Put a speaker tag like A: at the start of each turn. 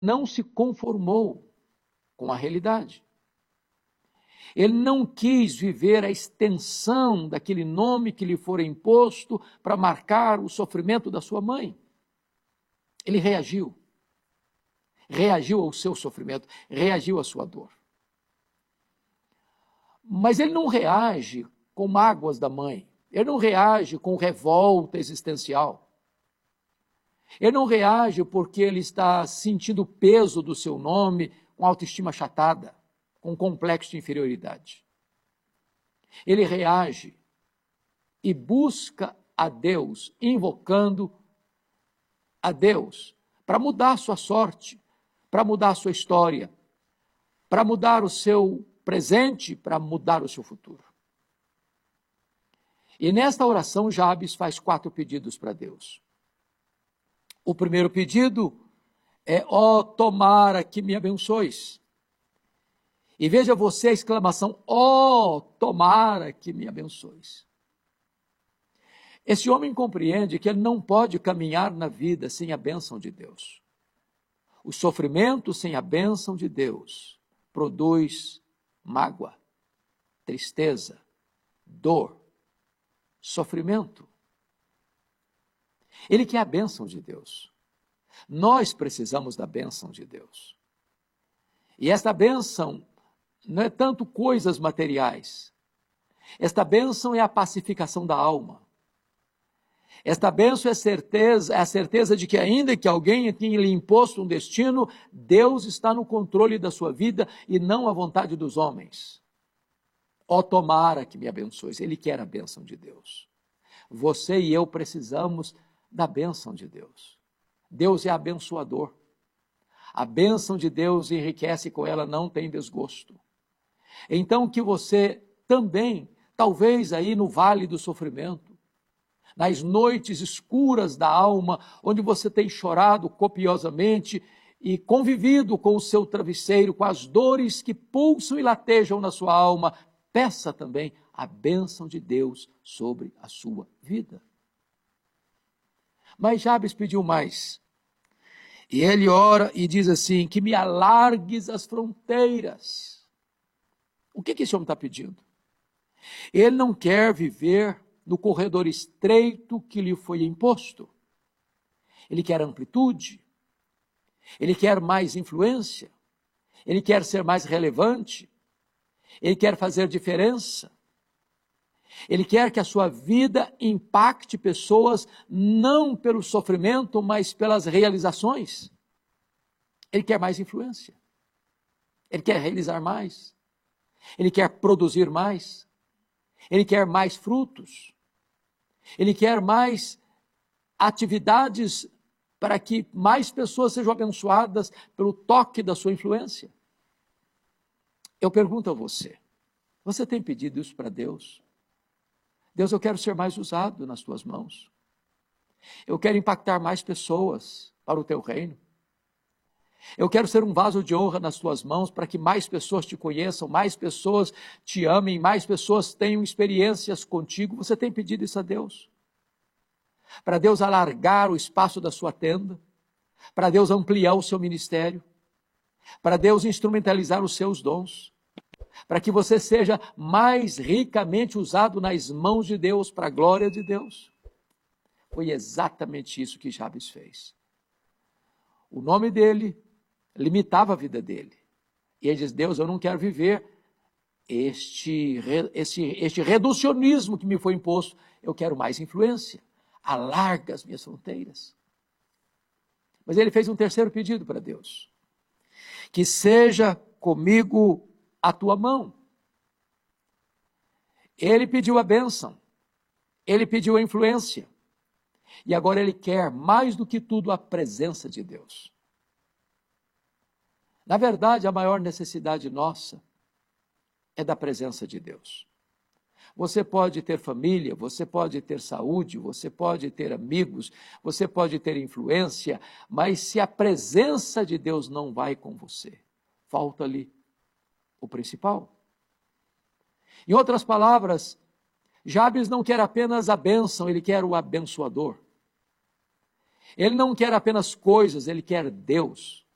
A: não se conformou com a realidade. Ele não quis viver a extensão daquele nome que lhe fora imposto para marcar o sofrimento da sua mãe. Ele reagiu ao seu sofrimento, reagiu à sua dor. Mas ele não reage com mágoas da mãe, ele não reage com revolta existencial. Ele não reage porque ele está sentindo o peso do seu nome, com autoestima achatada, com complexo de inferioridade. Ele reage e busca a Deus, invocando a Deus para mudar a sua sorte, para mudar a sua história, para mudar o seu presente, para mudar o seu futuro. E nesta oração, Jabes faz 4 pedidos para Deus. O primeiro pedido é: ó, tomara que me abençoes. E veja você a exclamação: ó, tomara que me abençoes. Esse homem compreende que ele não pode caminhar na vida sem a bênção de Deus. O sofrimento sem a bênção de Deus produz mágoa, tristeza, dor, sofrimento. Ele quer a bênção de Deus. Nós precisamos da bênção de Deus. E esta bênção não é tanto coisas materiais. Esta bênção é a pacificação da alma. Esta bênção é a certeza de que, ainda que alguém tenha lhe imposto um destino, Deus está no controle da sua vida e não a vontade dos homens. Ó, tomara que me abençoes. Ele quer a bênção de Deus. Você e eu precisamos da bênção de Deus. Deus é abençoador. A bênção de Deus enriquece, com ela não tem desgosto. Então que você também, talvez aí no vale do sofrimento, nas noites escuras da alma, onde você tem chorado copiosamente e convivido com o seu travesseiro, com as dores que pulsam e latejam na sua alma, peça também a bênção de Deus sobre a sua vida. Mas Jabes pediu mais. E ele ora e diz assim: que me alargues as fronteiras. O que esse homem está pedindo? Ele não quer viver no corredor estreito que lhe foi imposto. Ele quer amplitude. Ele quer mais influência. Ele quer ser mais relevante. Ele quer fazer diferença. Ele quer que a sua vida impacte pessoas não pelo sofrimento, mas pelas realizações. Ele quer mais influência. Ele quer realizar mais. Ele quer produzir mais. Ele quer mais frutos. Ele quer mais atividades para que mais pessoas sejam abençoadas pelo toque da sua influência. Eu pergunto a você: você tem pedido isso para Deus? Deus, eu quero ser mais usado nas tuas mãos. Eu quero impactar mais pessoas para o teu reino. Eu quero ser um vaso de honra nas tuas mãos para que mais pessoas te conheçam, mais pessoas te amem, mais pessoas tenham experiências contigo. Você tem pedido isso a Deus? Para Deus alargar o espaço da sua tenda, para Deus ampliar o seu ministério, para Deus instrumentalizar os seus dons, para que você seja mais ricamente usado nas mãos de Deus, para a glória de Deus. Foi exatamente isso que Jabes fez. O nome dele limitava a vida dele. E ele diz: Deus, eu não quero viver este reducionismo que me foi imposto. Eu quero mais influência. Alarga as minhas fronteiras. Mas ele fez um terceiro pedido para Deus: que seja comigo a tua mão. Ele pediu a bênção, ele pediu a influência, e agora ele quer, mais do que tudo, a presença de Deus. Na verdade, a maior necessidade nossa é da presença de Deus. Você pode ter família, você pode ter saúde, você pode ter amigos, você pode ter influência, mas se a presença de Deus não vai com você, falta-lhe o principal. Em outras palavras, Jabes não quer apenas a bênção, ele quer o abençoador. Ele não quer apenas coisas, ele quer Deus.